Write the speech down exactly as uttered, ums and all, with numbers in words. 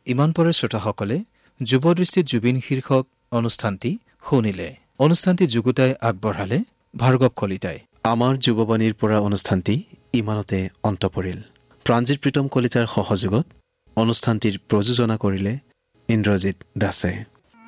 ইমান পৰে শ্ৰোতাসকলে যুৱদৃষ্টিত জুবিন শীৰ্ষক অনুষ্ঠানটি শুনিলে। অনুষ্ঠানটি যুগুতাই আগবঢ়ালে ভাৰ্গৱ কলিতাই। আমাৰ যুৱবাণীৰ পৰা অনুষ্ঠানটি ইমানতে অন্ত পৰিল। প্ৰাণজিৎ প্ৰীতম কলিতাৰ সহযোগত অনুষ্ঠানটিৰ প্ৰযোজনা কৰিলে ইন্দ্ৰজিৎ দাসে।